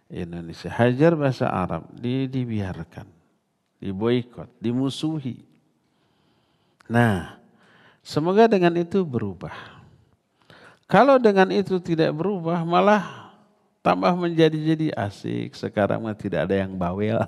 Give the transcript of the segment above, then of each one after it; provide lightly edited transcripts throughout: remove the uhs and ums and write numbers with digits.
Indonesia. Hajar bahasa Arab, dibiarkan, diboikot, dimusuhi. Nah, semoga dengan itu berubah. Kalau dengan itu tidak berubah, malah tambah menjadi asik. Sekarang mah tidak ada yang bawel.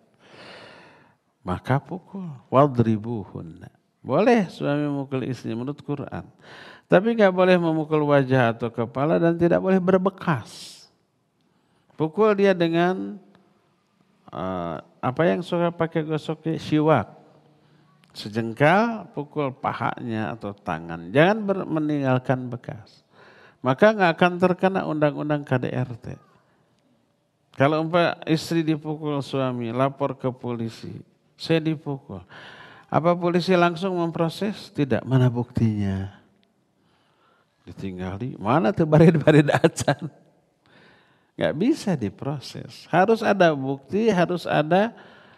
Maka pukul, wadribuhunna. Boleh suami memukul istri menurut Quran. Tapi nggak boleh memukul wajah atau kepala dan tidak boleh berbekas. Pukul dia dengan apa yang suka pakai gosok siwak. Sejengkal pukul pahanya atau tangan. Jangan meninggalkan bekas. Maka nggak akan terkena undang-undang KDRT. Kalau istri dipukul suami, lapor ke polisi. Saya dipukul. Apa polisi langsung memproses? Tidak. Mana buktinya? Ditinggali. Mana tuh barid-barid acan? Nggak bisa diproses. Harus ada bukti, harus ada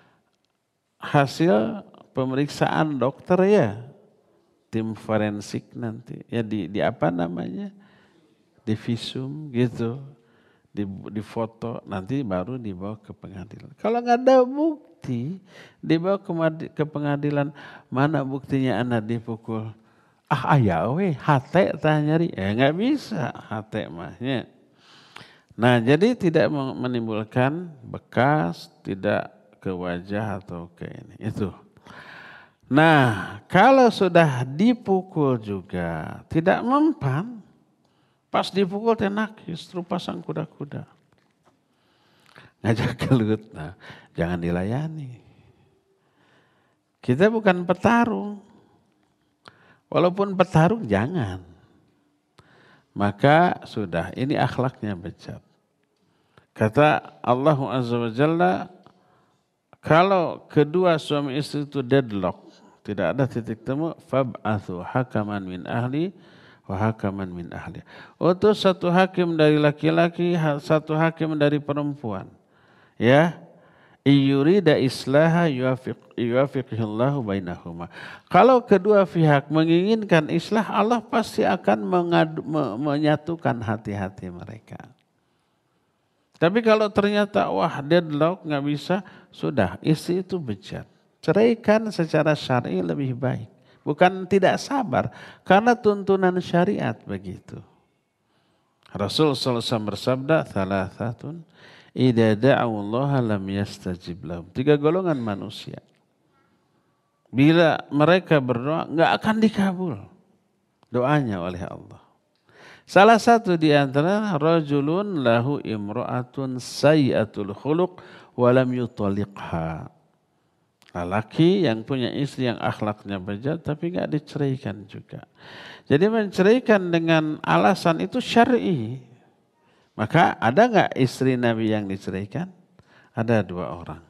hasil pemeriksaan dokter ya. Tim forensik nanti. Ya di apa namanya? Di visum gitu. Di foto nanti baru dibawa ke pengadilan. Kalau nggak ada bukti, dibawa ke pengadilan. Mana buktinya anak dipukul? Ayah we, hate tah nyari. Nggak bisa hate mahnya. Nah, jadi tidak menimbulkan bekas, tidak ke wajah atau ke ini. Itu. Nah, kalau sudah dipukul juga tidak mempan, pas dipukul tenakis, terus pasang kuda-kuda. Ngajak gelut, nah jangan dilayani. Kita bukan petarung. Walaupun petarung jangan. Maka sudah, ini akhlaknya bejat. Kata Allah Azza wa Jalla, kalau kedua suami istri itu deadlock, tidak ada titik temu, fab'athu hakaman min ahli wa hakaman min ahli. Utus satu hakim dari laki-laki, satu hakim dari perempuan. Ya, iyurida islaha yuwafiqihullahu bainahuma. Kalau kedua pihak menginginkan islah, Allah pasti akan menyatukan hati-hati mereka. Tapi kalau ternyata deadlock nggak bisa, sudah istri itu bejat. Ceraikan secara syar'i lebih baik. Bukan tidak sabar, karena tuntunan syariat begitu. Rasul SAW bersabda, thalathatun idza da'allaha lam yastajib lahum. 3 golongan manusia. Bila mereka berdoa, enggak akan dikabul doanya oleh Allah. Salah satu di antara rajulun lahu imra'atun sayyatul khuluq wa lam yutalliqha. Lelaki yang punya istri yang akhlaknya bejat tapi enggak diceraikan juga. Jadi menceraikan dengan alasan itu syar'i. Maka ada enggak istri Nabi yang diceraikan? Ada 2 orang.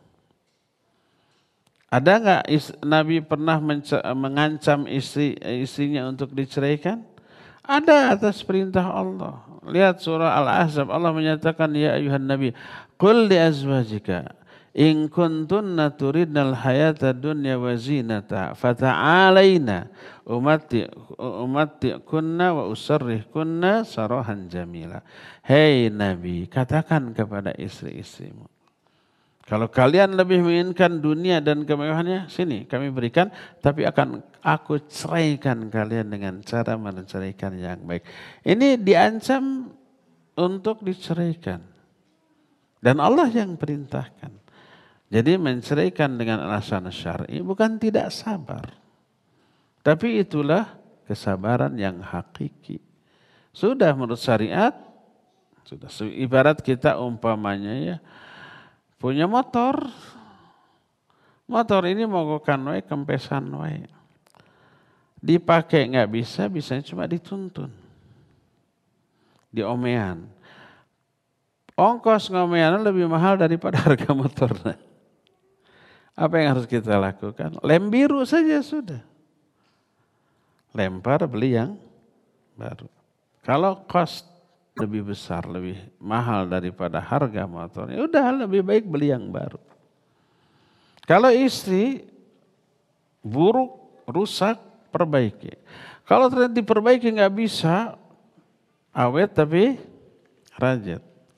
Ada enggak Nabi pernah mengancam istrinya untuk diceraikan? Ada atas perintah Allah. Lihat surah Al-Ahzab, Allah menyatakan, ya ayuhan Nabi, qul li azwajika in kuntunna turidnal hayata dunya wa zinata fata'alaina umatti'kunna wa usarrihkunna sarahan jamila. Hei Nabi, katakan kepada istri-istrimu, kalau kalian lebih menginginkan dunia dan kemewahannya, sini kami berikan, tapi akan aku ceraikan kalian dengan cara menceraikan yang baik. Ini diancam untuk diceraikan. Dan Allah yang perintahkan. Jadi menceraikan dengan alasan syar'i bukan tidak sabar. Tapi itulah kesabaran yang hakiki. Sudah menurut syariat, sudah ibarat kita umpamanya ya, punya motor. Motor ini mogokan wae, kempesan wae. Dipakai enggak bisa, bisanya cuma dituntun. Diomean. Ongkos ngomean lebih mahal daripada harga motornya. Apa yang harus kita lakukan? Lem biru saja sudah. Lempar, beli yang baru. Kalau cost lebih besar, lebih mahal daripada harga motornya, udah lebih baik beli yang baru. Kalau istri buruk, rusak, perbaiki. Kalau ternyata diperbaiki nggak bisa, awet tapi rajat.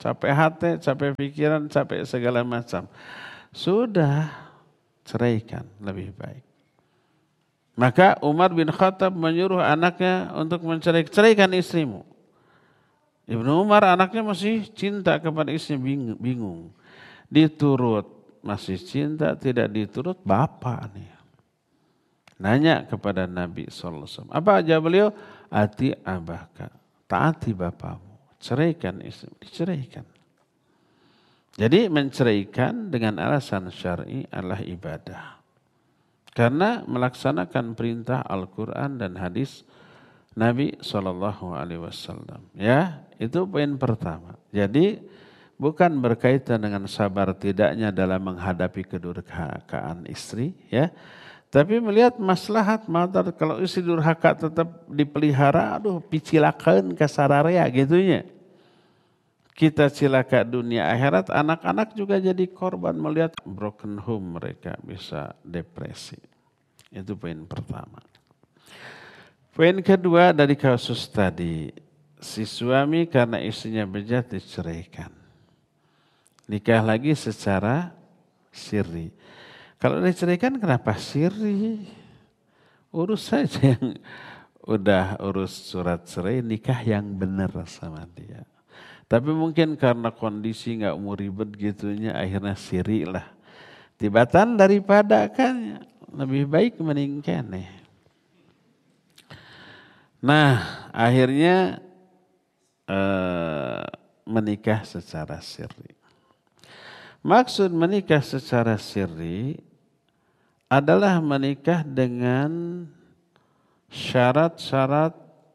capek hati, capek pikiran, capek segala macam. Sudah, ceraikan lebih baik. Maka Umar bin Khattab menyuruh anaknya untuk ceraikan istrimu. Ibnu Umar anaknya masih cinta kepada istrinya, bingung. Diturut masih cinta, tidak diturut bapak nih. Nanya kepada Nabi SAW. Apa aja beliau? Ati abaka, taati bapamu. Ceraikan istrimu, diceraikan. Jadi menceraikan dengan alasan syar'i adalah ibadah. Karena melaksanakan perintah Al-Quran dan hadis Nabi SAW. Ya, itu poin pertama. Jadi bukan berkaitan dengan sabar tidaknya dalam menghadapi kedurhakaan istri, ya. Tapi melihat maslahat matar kalau istri durhaka tetap dipelihara, aduh picilakeun ka sararea gitunya. Kita cilaka dunia akhirat, anak-anak juga jadi korban melihat broken home, mereka bisa depresi. Itu poin pertama. Poin kedua dari kasus tadi, si suami karena istrinya bejat diceraikan. Nikah lagi secara sirri. Kalau diceraikan kenapa sirri? Urus saja yang udah urus surat cerai, nikah yang benar sama dia. Tapi mungkin karena kondisi nggak mau ribet gitunya, akhirnya sirri lah. Tibatan daripada kan lebih baik meningkat nih. Nah akhirnya menikah secara sirri. Maksud menikah secara sirri adalah menikah dengan syarat-syarat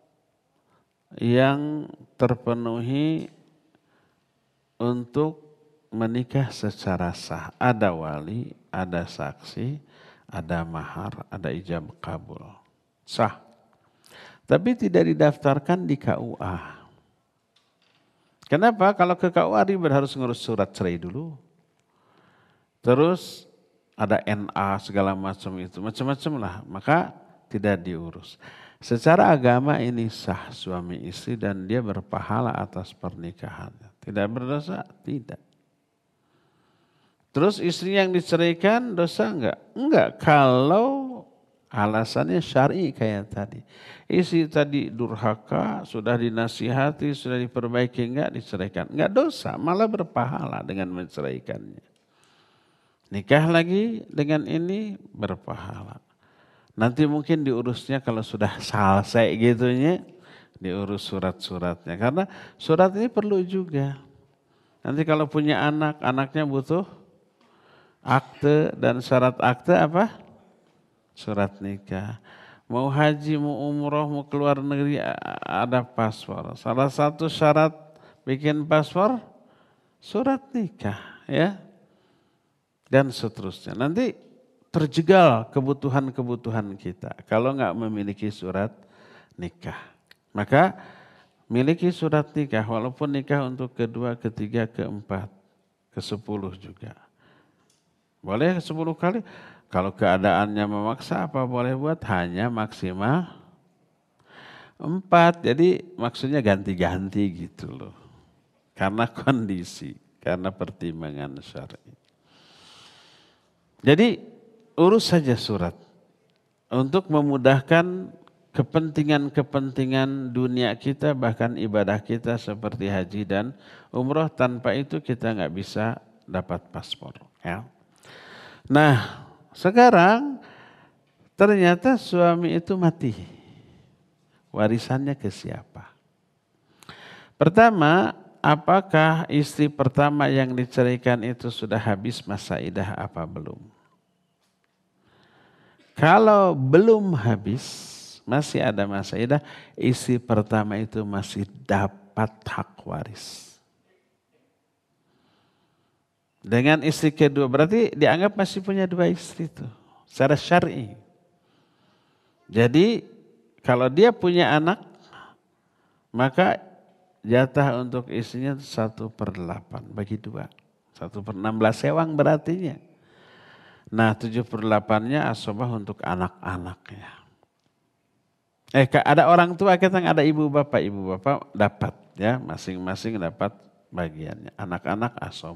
yang terpenuhi untuk menikah secara sah. Ada wali, ada saksi, ada mahar, ada ijab kabul. Sah. Tapi tidak didaftarkan di KUA. Kenapa? Kalau ke KUA ribet, harus ngurus surat cerai dulu. Terus ada NA segala macam itu, macam-macam lah. Maka tidak diurus. Secara agama ini sah suami istri dan dia berpahala atas pernikahannya. Tidak berdosa? Tidak. Terus istri yang diceraikan dosa enggak? Enggak, kalau alasannya syar'i kayak tadi. Istri tadi durhaka, sudah dinasihati, sudah diperbaiki, enggak diceraikan. Enggak dosa, malah berpahala dengan menceraikannya. Nikah lagi dengan ini berpahala. Nanti mungkin diurusnya kalau sudah selesai gitunya, diurus surat-suratnya. Karena surat ini perlu juga. Nanti kalau punya anak, anaknya butuh akte dan syarat akte apa? Surat nikah. Mau haji, mau umroh, mau keluar negeri ada paspor. Salah satu syarat bikin paspor, surat nikah, ya. Dan seterusnya. Nanti terjegal kebutuhan-kebutuhan kita kalau nggak memiliki surat nikah. Maka miliki surat nikah, walaupun nikah untuk kedua, ketiga, keempat, ke-10 juga. Boleh 10 kali. Kalau keadaannya memaksa apa boleh buat, hanya maksimal 4. Jadi maksudnya ganti-ganti gitu loh. Karena kondisi, karena pertimbangan syar'i. Jadi urus saja surat untuk memudahkan kepentingan-kepentingan dunia kita, bahkan ibadah kita seperti haji dan umroh. Tanpa itu kita nggak bisa dapat paspor. Ya. Nah sekarang ternyata suami itu mati. Warisannya ke siapa? Pertama, apakah istri pertama yang diceraikan itu sudah habis masa iddah apa belum? Kalau belum habis, masih ada masa iddah, istri pertama itu masih dapat hak waris. Dengan istri kedua, berarti dianggap masih punya 2 istri itu, secara syar'i. Jadi kalau dia punya anak, maka jatah untuk istrinya 1/8 bagi 2. 1/16 sewang berartinya. Nah 7/8-nya asobah untuk anak-anaknya. Ada orang tua kita, ada ibu bapak dapat ya, masing-masing dapat bagiannya. Anak-anak asob.